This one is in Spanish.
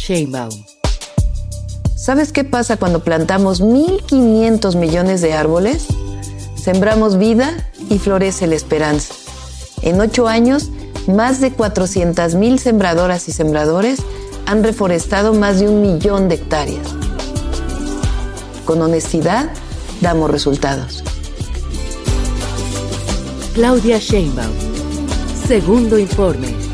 Sheinbaum. ¿Sabes qué pasa cuando plantamos 1.500 millones de árboles? Sembramos vida y florece la esperanza. En 8 años, más de 400,000 sembradoras y sembradores han reforestado más de 1 millón de hectáreas. Con honestidad, damos resultados. Claudia Sheinbaum. Segundo informe.